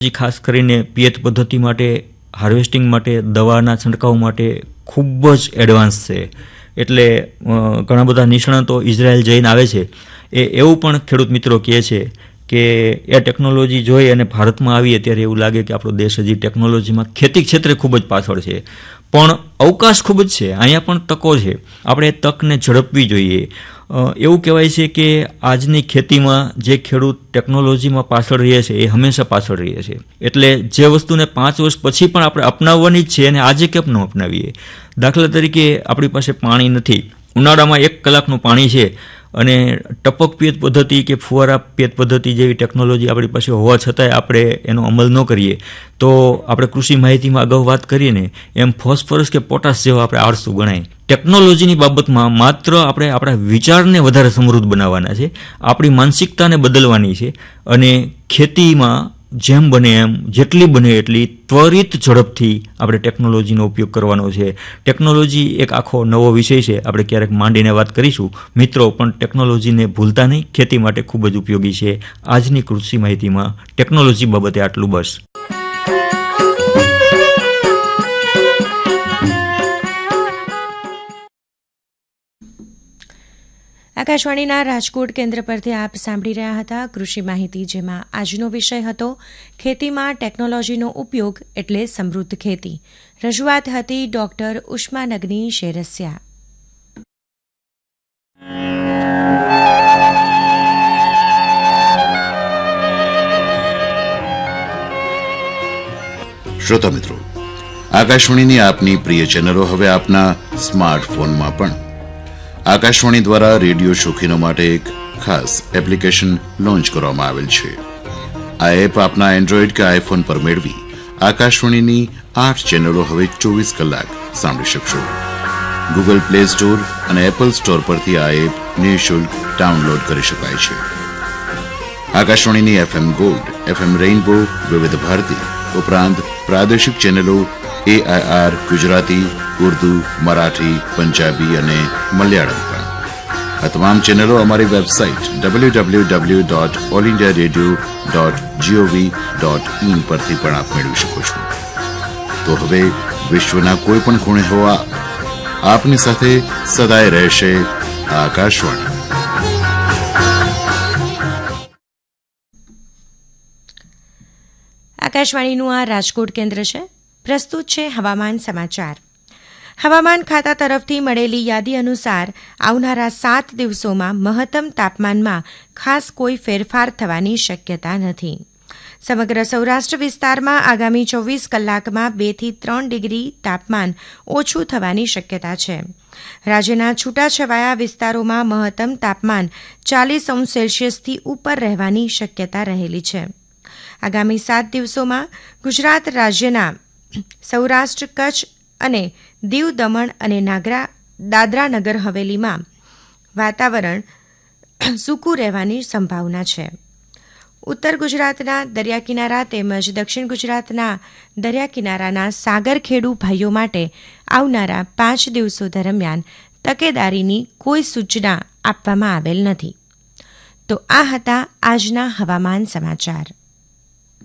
ખાસ કરીને પિયત પદ્ધતિ માટે, હાર્વેસ્ટિંગ માટે, દવાના છંટકાવ માટે ખૂબ જ એડવાન્સ છે. એટલે ઘણા બધા નિષ્ણાતો ઇઝરાયલ જઈને આવે છે. એવું પણ ખેડૂત મિત્રો કહે છે કે એ ટેકનોલોજી જોઈ અને ભારતમાં આવીએ ત્યારે એવું લાગે કે આપણો દેશ હજી ટેકનોલોજીમાં ખેતી ક્ષેત્રે ખૂબ જ પાછળ છે. પણ અવકાશ ખૂબ જ છે, અહીંયા પણ તકો છે. આપણે એ તકને ઝડપવી જોઈએ. એવું કહેવાય છે કે આજની ખેતીમાં જે ખેડૂત ટેકનોલોજીમાં પાછળ રહે છે એ હંમેશા પાછળ રહે છે. એટલે જે વસ્તુને 5 વર્ષ પછી પણ આપણે અપનાવવાની જ છે અને આજે કેમ ન અપનાવીએ. દાખલા તરીકે આપણી પાસે પાણી નથી, ઉનાળામાં 1 કલાકનું પાણી છે અને ટપક પિયત પદ્ધતિ કે ફુવારા પિયત પદ્ધતિ જેવી ટેકનોલોજી આપણી પાસે હોવા છતાંય આપણે એનો અમલ ન કરીએ તો આપણે કૃષિ માહિતીમાં અગાઉ વાત કરીએ ને એમ ફોસ્ફરસ કે પોટાશ જેવા આપણે આળસુ ગણાય. ટેકનોલોજીની બાબતમાં માત્ર આપણે આપણા વિચારને વધારે સમૃદ્ધ બનાવવાના છે, આપણી માનસિકતાને બદલવાની છે અને ખેતીમાં જેમ બને એમ, જેટલી બને એટલી ત્વરિત ઝડપથી આપણે ટેકનોલોજીનો ઉપયોગ કરવાનો છે. ટેકનોલોજી એક આખો નવો વિષય છે, આપણે ક્યારેક માંડીને વાત કરીશું મિત્રો, પણ ટેકનોલોજીને ભૂલતા નહીં, ખેતી માટે ખૂબ જ ઉપયોગી છે. આજની કૃષિ માહિતીમાં ટેકનોલોજી બાબતે આટલું બસ. આકાશવાણીના રાજકોટ કેન્દ્ર પરથી આપ સાંભળી રહ્યા હતા કૃષિ માહિતી, જેમાં આજનો વિષય હતો ખેતીમાં ટેકનોલોજીનો ઉપયોગ એટલે સમૃદ્ધ ખેતી. રજૂઆત હતી ડોક્ટર ઉષ્માનગ્નિ શેરસિયા. શ્રોતા મિત્રો, આકાશવાણીની આપની પ્રિય ચેનલો હવે આપના સ્માર્ટફોનમાં પણ. આકાશવાણી દ્વારા રેડિયો શોખીનો માટે એક ખાસ એપ્લિકેશન લોન્ચ કરવામાં આવેલ છે. આ એપ આપના એન્ડ્રોઈડ કે આઈફોન પર મેળવી આકાશવાણીની 8 ચેનલો હવે 24 કલાક સાંભળી શકશો. ગૂગલ પ્લે સ્ટોર અને એપલ સ્ટોર પરથી આ એપ નિઃશુલ્ક ડાઉનલોડ કરી શકાય છે. આકાશવાણીની FM ગોલ્ડ, FM રેઇનબો, વિવિધ ભારતી ઉપરાંત પ્રાદેશિક ચેનલો AIR ગુજરાતી, ઉર્દુ, મરાઠી, પંજાબી અને મલયાલમ પણ. આ તમામ ચેનલો અમારી વેબસાઇટ www.allindiaradio.gov.in પરથી પણ આપ મેળવી શકો છો. તો હવે વિશ્વના કોઈ પણ ખૂણે હોવા આપની સાથે સદાય રહેશે આકાશવાણી. આકાશવાણીનું આ રાજકોટ કેન્દ્ર છે. પ્રસ્તુત છે હવામાન સમાચાર. હવામાન ખાતા તરફથી મળેલી યાદી અનુસાર આવનારા 7 દિવસોમાં મહત્તમ તાપમાનમાં ખાસ કોઈ ફેરફાર થવાની શક્યતા નથી. સમગ્ર સૌરાષ્ટ્ર વિસ્તારમાં આગામી 24 કલાકમાં 2 થી 3 ડિગ્રી તાપમાન ઓછું થવાની શક્યતા છે. રાજ્યના છૂટાછવાયા વિસ્તારોમાં મહત્તમ તાપમાન 40 અંશ સેલ્સિયસથી ઉપર રહેવાની શક્યતા રહેલી છે. આગામી 7 દિવસોમાં ગુજરાત રાજ્યના સૌરાષ્ટ્ર, કચ્છ અને દીવ, દમણ અને દાદરા નગર હવેલીમાં વાતાવરણ સૂકું રહેવાની સંભાવના છે. ઉત્તર ગુજરાતના દરિયાકિનારા તેમજ દક્ષિણ ગુજરાતના દરિયાકિનારાના સાગરખેડુ ભાઈઓ માટે આવનારા 5 દિવસો દરમિયાન તકેદારીની કોઈ સૂચના આપવામાં આવેલ નથી. તો આ હતા આજના હવામાન સમાચાર.